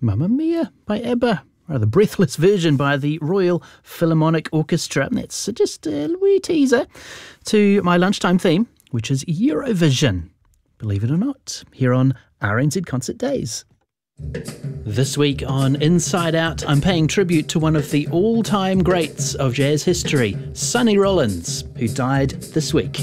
Mamma Mia by ABBA, or the breathless version by the Royal Philharmonic Orchestra. And that's just a wee teaser to my lunchtime theme, which is Eurovision. Believe it or not, here on RNZ Concert Days. This week on Inside Out, I'm paying tribute to one of the all-time greats of jazz history, Sonny Rollins, who died this week.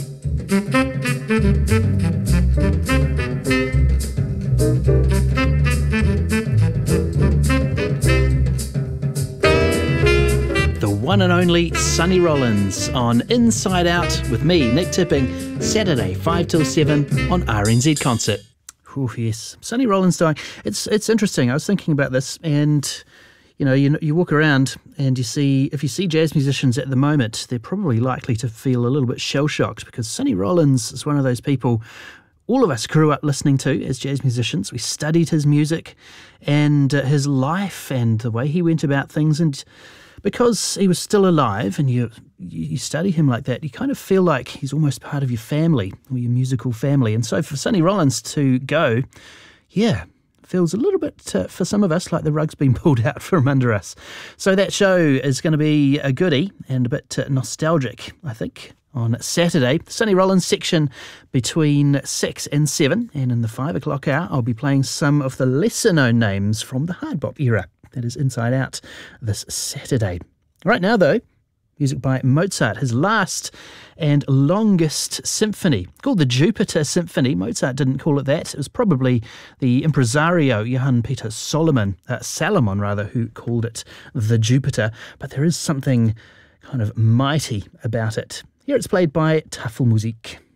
The one and only Sonny Rollins on Inside Out with me, Nick Tipping, Saturday 5 till 7 on RNZ Concert. Oh yes, Sonny Rollins dying. It's interesting. I was thinking about this, and you walk around and if you see jazz musicians at the moment, they're probably likely to feel a little bit shell-shocked, because Sonny Rollins is one of those people all of us grew up listening to as jazz musicians. We studied his music and his life and the way he went about things, and because he was still alive and you study him like that, you kind of feel like he's almost part of your family or your musical family. And so for Sonny Rollins to go, feels a little bit, for some of us, like the rug's been pulled out from under us. So that show is going to be a goodie and a bit nostalgic, I think, on Saturday. Sonny Rollins section between 6 and 7. And in the 5 o'clock hour, I'll be playing some of the lesser-known names from the hard bop era. That is Inside Out this Saturday. Right now, though, music by Mozart, his last and longest symphony, called the Jupiter Symphony. Mozart didn't call it that. It was probably the impresario Johann Peter Salomon, who called it the Jupiter. But there is something kind of mighty about it. Here it's played by Tafelmusik.